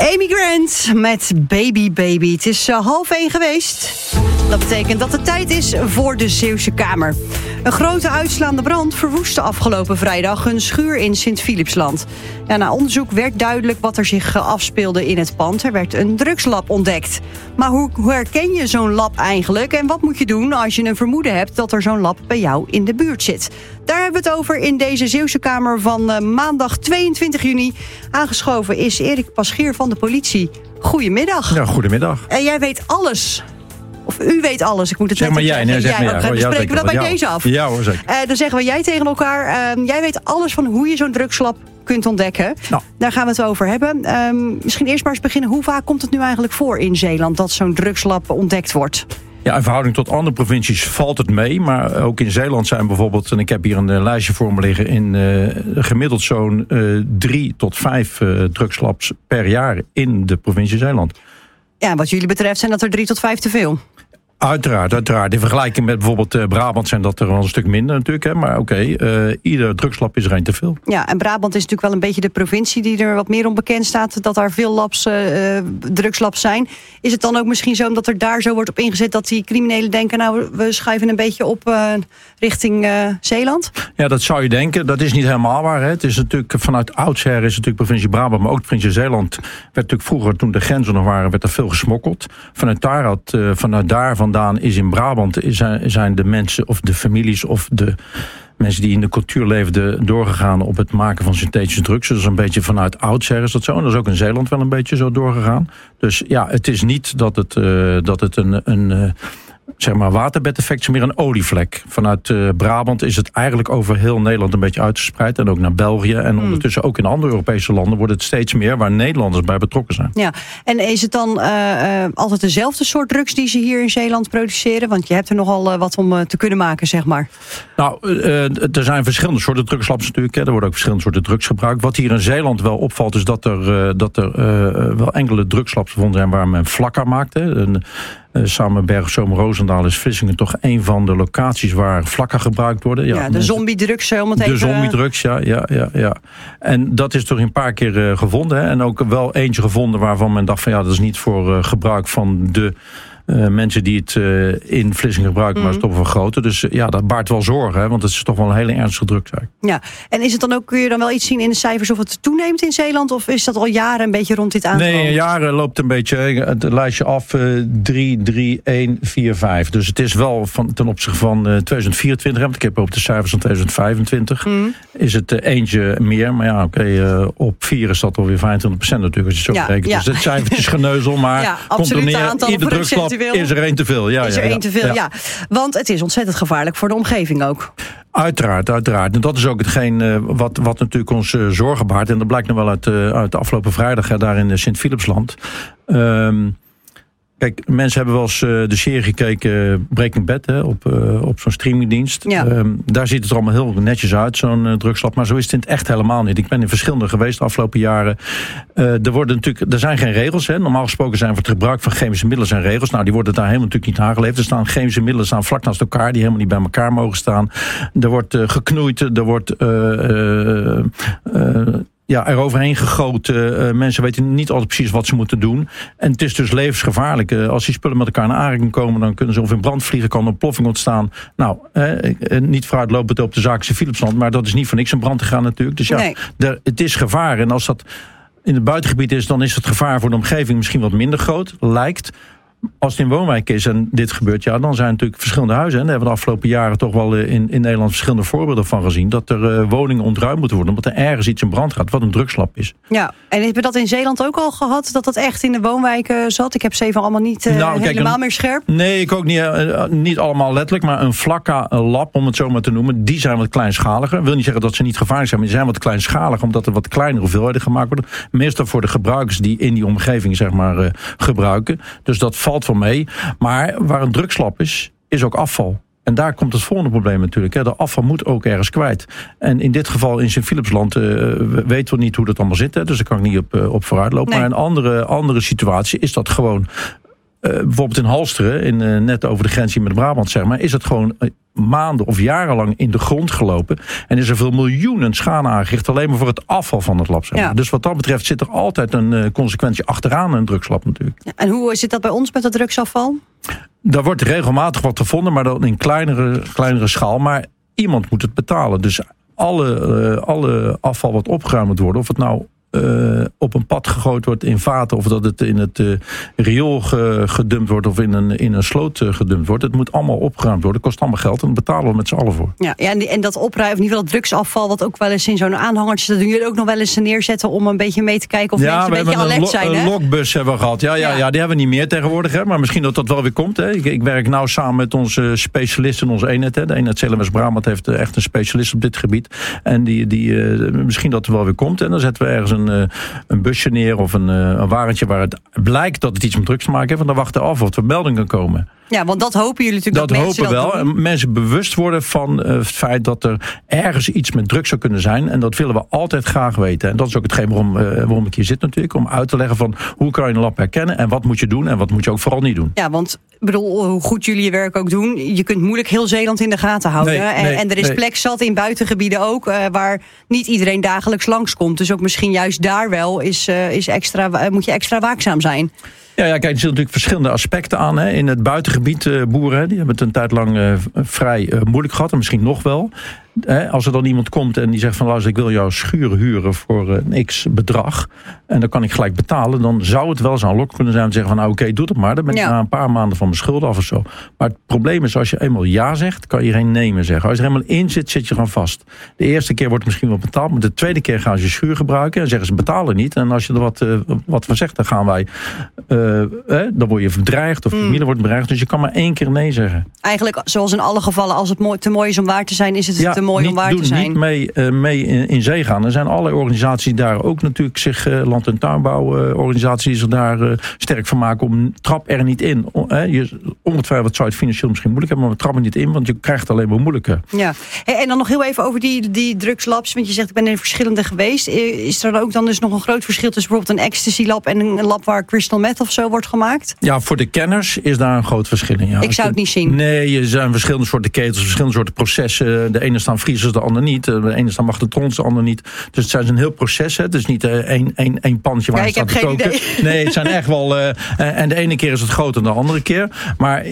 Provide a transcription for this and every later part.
Amy Grant met Baby Baby. Het is 12:30 geweest. Dat betekent dat het tijd is voor de Zeeuwse Kamer. Een grote uitslaande brand verwoestte afgelopen vrijdag een schuur in Sint-Philipsland. Ja, na onderzoek werd duidelijk wat er zich afspeelde in het pand. Er werd een drugslab ontdekt. Maar hoe herken je zo'n lab eigenlijk? En wat moet je doen als je een vermoeden hebt dat er zo'n lab bij jou in de buurt zit? Daar hebben we het over in deze Zeeuwse Kamer van maandag 22 juni. Aangeschoven is Erik Paschier van de politie. Goedemiddag. Ja, goedemiddag. En jij weet alles. Of u weet alles. Ik moet het zeg net maar jij. Nee, zeg maar jij. Dan spreken we dat bij deze af. Ja hoor, zeker. Dan zeggen we jij tegen elkaar. Jij weet alles van hoe je zo'n drugslab kunt ontdekken. Nou. Daar gaan we het over hebben. Misschien eerst maar eens beginnen. Hoe vaak komt het nu eigenlijk voor in Zeeland dat zo'n drugslab ontdekt wordt? Ja, in verhouding tot andere provincies valt het mee. Maar ook in Zeeland zijn bijvoorbeeld, en ik heb hier een lijstje voor me liggen, in gemiddeld zo'n 3 tot 5 drugslabs per jaar in de provincie Zeeland. Ja, wat jullie betreft zijn dat er 3 tot 5 te veel. Uiteraard. In vergelijking met bijvoorbeeld Brabant zijn dat er wel een stuk minder natuurlijk. Hè? Maar ieder drugslab is er één te veel. Ja, en Brabant is natuurlijk wel een beetje de provincie die er wat meer om bekend staat. Dat daar veel drugslabs zijn. Is het dan ook misschien zo omdat er daar zo wordt op ingezet dat die criminelen denken, nou, we schuiven een beetje op richting Zeeland? Ja, dat zou je denken. Dat is niet helemaal waar. Hè? Het is natuurlijk vanuit oudsher is natuurlijk provincie Brabant, maar ook de provincie Zeeland werd natuurlijk vroeger, toen de grenzen nog waren, werd er veel gesmokkeld. Vanuit daar vandaan is in Brabant zijn de mensen of de families of de mensen die in de cultuur leefden doorgegaan op het maken van synthetische drugs. Dus een beetje vanuit oudsher is dat zo. En dat is ook in Zeeland wel een beetje zo doorgegaan. Dus ja, het is niet dat het een zeg maar waterbedeffect is, meer een olievlek. Vanuit Brabant is het eigenlijk over heel Nederland een beetje uitgespreid. En ook naar België. En ondertussen ook in andere Europese landen wordt het steeds meer waar Nederlanders bij betrokken zijn. Ja, en is het dan altijd dezelfde soort drugs die ze hier in Zeeland produceren? Want je hebt er nogal wat om te kunnen maken, zeg maar. Nou, er zijn verschillende soorten drugslabs natuurlijk. Hè. Er worden ook verschillende soorten drugs gebruikt. Wat hier in Zeeland wel opvalt is dat er wel enkele drugslabs gevonden zijn waar men vlakka maakt. Hè. Samen Bergen-Zoom-Roosendaal is Vlissingen toch een van de locaties waar vlakka gebruikt worden. Ja, de zombie-drugs. De zombie-drugs, ja. En dat is toch een paar keer gevonden. Hè? En ook wel eentje gevonden waarvan men dacht van ja, dat is niet voor gebruik van de mensen die het in Vlissingen gebruiken, maar het is toch wel groter. Dus ja, dat baart wel zorgen, hè, want het is toch wel een hele ernstige drugzaak. Ja, en is het dan ook, kun je dan wel iets zien in de cijfers of het toeneemt in Zeeland? Of is dat al jaren een beetje rond dit aantal? Nee, jaren loopt een beetje het lijstje af 3, 3, 1, 4, 5. Dus het is wel ten opzichte van 2024, want ik heb op de cijfers van 2025, is het eentje meer. Maar ja, op 4 is dat alweer 25% natuurlijk, als je het zo berekent. Ja. Dus het cijfertjes geneuzel, maar komt er neer, ieder drugslab is er één te veel. Is er één te veel, ja. Want het is ontzettend gevaarlijk voor de omgeving ook. Uiteraard. En dat is ook hetgeen wat natuurlijk ons zorgen baart. En dat blijkt nog wel uit de afgelopen vrijdag daar in Sint-Philipsland. Kijk, mensen hebben wel eens de serie gekeken Breaking Bad, hè, op zo'n streamingdienst. Ja. Daar ziet het er allemaal heel netjes uit, zo'n drugslab. Maar zo is het in het echt helemaal niet. Ik ben in verschillende geweest de afgelopen jaren. Er zijn geen regels. Hè. Normaal gesproken zijn voor het gebruik van chemische middelen zijn regels. Nou, die worden daar helemaal natuurlijk niet aangeleefd. Er staan chemische middelen vlak naast elkaar die helemaal niet bij elkaar mogen staan. Er wordt geknoeid, er wordt eroverheen gegoten. Mensen weten niet altijd precies wat ze moeten doen. En het is dus levensgevaarlijk. Als die spullen met elkaar in aanraking komen, dan kunnen ze of in brand vliegen, kan een ontploffing ontstaan. Nou, niet vooruitlopend op de zaak Philipsland, maar dat is niet voor niks een brand te gaan natuurlijk. Dus ja, het is gevaar. En als dat in het buitengebied is, dan is het gevaar voor de omgeving misschien wat minder groot, lijkt. Als het in woonwijk is en dit gebeurt, ja, dan zijn natuurlijk verschillende huizen. En daar hebben we de afgelopen jaren toch wel in Nederland verschillende voorbeelden van gezien. Dat er woningen ontruimd moeten worden, omdat er ergens iets in brand gaat, wat een drugslab is. Ja, en hebben we dat in Zeeland ook al gehad, dat echt in de woonwijken zat? Ik heb ze even allemaal niet helemaal meer scherp. Nee, ik ook niet allemaal letterlijk, maar een vlakka lab, om het zo maar te noemen, die zijn wat kleinschaliger. Ik wil niet zeggen dat ze niet gevaarlijk zijn, maar die zijn wat kleinschaliger, omdat er wat kleinere hoeveelheden gemaakt worden. Meestal voor de gebruikers die in die omgeving, zeg maar, gebruiken. Dus dat valt wel mee. Maar waar een drugslab is ook afval. En daar komt het volgende probleem natuurlijk. Hè. De afval moet ook ergens kwijt. En in dit geval in Sint-Philipsland weten we niet hoe dat allemaal zit. Hè. Dus daar kan ik niet op vooruit lopen. Nee. Maar een andere situatie is dat gewoon bijvoorbeeld in Halsteren, net over de grens hier met Brabant, zeg maar, is het gewoon maanden of jarenlang in de grond gelopen. En is er veel miljoenen schade aangericht alleen maar voor het afval van het lab. Zeg maar. Dus wat dat betreft zit er altijd een consequentie achteraan een drugslab natuurlijk. Ja, en hoe zit dat bij ons met dat drugsafval? Daar wordt regelmatig wat gevonden, maar dan in kleinere schaal. Maar iemand moet het betalen. Dus alle afval wat opgeruimd moet worden, of het nou op een pad gegooid wordt in vaten, of dat het in het riool gedumpt wordt of in een sloot gedumpt wordt. Het moet allemaal opgeruimd worden. Het kost allemaal geld en daar betalen we met z'n allen voor. Ja, en dat opruimen, in ieder geval dat drugsafval, wat ook wel eens in zo'n aanhangertje, dat doen jullie ook nog wel eens neerzetten om een beetje mee te kijken of mensen een beetje alert zijn. Ja, een lokbus hebben we gehad. Ja, die hebben we niet meer tegenwoordig. Hè, maar misschien dat wel weer komt. Hè. Ik werk nou samen met onze specialisten in onze eenheid. Hè. De eenheid Zeeland-West-Brabant heeft echt een specialist op dit gebied. En die misschien dat er wel weer komt. En dan zetten we ergens een busje neer of een wagentje waar het blijkt dat het iets met drugs te maken heeft. En dan wachten we af of er melding kan komen. Ja, want dat hopen jullie natuurlijk dat mensen hopen wel. Doen. Mensen bewust worden van het feit dat er ergens iets met drugs zou kunnen zijn. En dat willen we altijd graag weten. En dat is ook hetgeen waarom ik hier zit natuurlijk. Om uit te leggen van hoe kan je een lab herkennen en wat moet je doen en wat moet je ook vooral niet doen. Ja, want ik bedoel, hoe goed jullie je werk ook doen, je kunt moeilijk heel Zeeland in de gaten houden. En er is plek zat in buitengebieden ook, waar niet iedereen dagelijks langskomt. Dus ook misschien juist daar wel moet je extra waakzaam zijn. Ja, kijk, er zitten natuurlijk verschillende aspecten aan. Hè. In het buitengebied, boeren, die hebben het een tijd lang vrij moeilijk gehad. En misschien nog wel. Als er dan iemand komt en die zegt van, luister, ik wil jouw schuur huren voor een x bedrag. En dan kan ik gelijk betalen. Dan zou het wel eens aan lok kunnen zijn om te zeggen van, nou oké, doe het maar. Dan ben ik na een paar maanden van mijn schulden af of zo. Maar het probleem is, als je eenmaal ja zegt, kan je geen nee meer zeggen. Als je er helemaal in zit, zit je gewoon vast. De eerste keer wordt het misschien wel betaald. Maar de tweede keer gaan ze je schuur gebruiken. En zeggen ze, betalen niet. En als je er wat van zegt, dan gaan wij dan word je bedreigd of je familie wordt bedreigd. Dus je kan maar 1 keer nee zeggen. Eigenlijk, zoals in alle gevallen, als het te mooi is om waar te zijn, is het te mooi om waar te zijn. Niet mee in zee gaan. Er zijn allerlei organisaties die daar ook natuurlijk zich, land- en tuinbouworganisaties zich daar sterk van maken om trap er niet in. Ongetwijfeld zou het financieel misschien moeilijk hebben, maar trap er niet in, want je krijgt alleen maar moeilijker. Ja. En dan nog heel even over die drugslabs, want je zegt ik ben in verschillende geweest. Is er dan ook dan dus nog een groot verschil tussen bijvoorbeeld een ecstasy lab en een lab waar crystal meth of zo wordt gemaakt? Ja, voor de kenners is daar een groot verschil in. Ja. Ik zou het niet zien. Nee, er zijn verschillende soorten ketels, verschillende soorten processen. De ene staan vriezers, de ander niet. De ene staan magnetrons, de ander niet. Dus het is een heel proces. Het is niet één pannetje waar je staat te koken. Idee. Nee, het zijn echt wel. En de ene keer is het groter dan de andere keer. Maar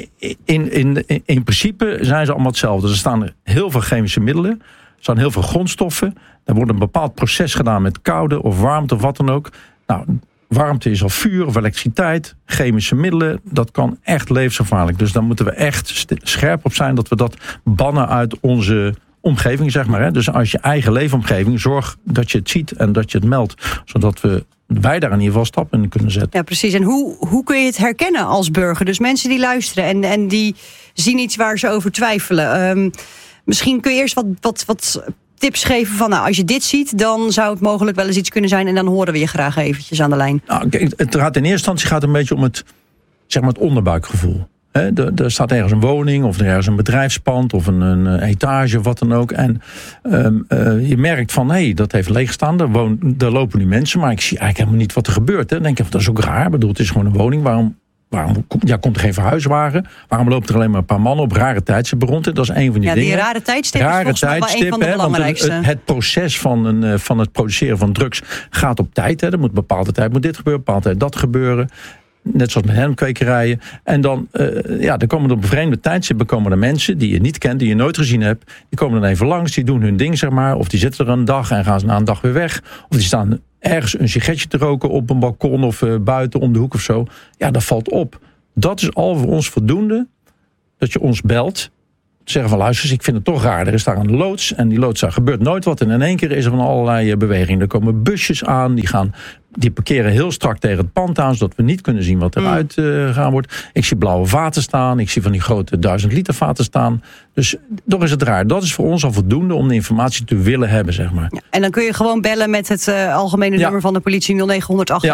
in principe zijn ze allemaal hetzelfde. Er staan heel veel chemische middelen. Er staan heel veel grondstoffen. Er wordt een bepaald proces gedaan met koude of warmte of wat dan ook. Nou, warmte is al vuur of elektriciteit, chemische middelen. Dat kan echt levensgevaarlijk. Dus dan moeten we echt scherp op zijn dat we dat bannen uit onze omgeving, zeg maar. Hè. Dus als je eigen leefomgeving, zorg dat je het ziet en dat je het meldt. Zodat wij daar in ieder geval stappen in kunnen zetten. Ja, precies. En hoe kun je het herkennen als burger? Dus mensen die luisteren en die zien iets waar ze over twijfelen. Misschien kun je eerst wat tips geven van, nou, als je dit ziet, dan zou het mogelijk wel eens iets kunnen zijn en dan horen we je graag eventjes aan de lijn. Nou, het gaat in eerste instantie een beetje om het onderbuikgevoel. Er staat ergens een woning of er ergens een bedrijfspand of een etage of wat dan ook. En je merkt van, dat heeft leeggestaan. Daar lopen nu mensen, maar ik zie eigenlijk helemaal niet wat er gebeurt. Dan denk je, dat is ook raar. Ik bedoel, het is gewoon een woning. Waarom komt er geen verhuiswagen? Waarom lopen er alleen maar een paar mannen op rare tijdstippen rond? Dat is een van die dingen. Die rare tijdstip is volgens mij wel een van de belangrijkste. Want het proces van het produceren van drugs gaat op tijd. Er moet bepaalde tijd dit gebeuren, bepaalde tijd dat gebeuren. Net zoals met hennepkwekerijen. En dan komen er op vreemde tijdstippen komen er mensen die je niet kent, die je nooit gezien hebt. Die komen dan even langs, die doen hun ding, zeg maar. Of die zitten er een dag en gaan ze na een dag weer weg. Of die staan ergens een sigaretje te roken op een balkon of buiten om de hoek of zo. Ja, dat valt op. Dat is al voor ons voldoende dat je ons belt. Zeggen van, luister, ik vind het toch raar. Er is daar een loods en die loods, daar gebeurt nooit wat. En in één keer is er van allerlei bewegingen. Er komen busjes aan, die parkeren heel strak tegen het pand aan, zodat we niet kunnen zien wat eruit gaan wordt. Ik zie blauwe vaten staan, ik zie van die grote 1000 liter vaten staan. Dus toch is het raar. Dat is voor ons al voldoende om de informatie te willen hebben, zeg maar. Ja, en dan kun je gewoon bellen met het algemene nummer van de politie 0900